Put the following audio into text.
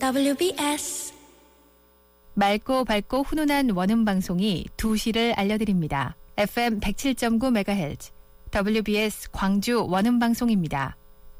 WBS 맑고 밝고 훈훈한 원음방송이 2시를 알려드립니다. FM 107.9MHz WBS 광주 원음방송입니다.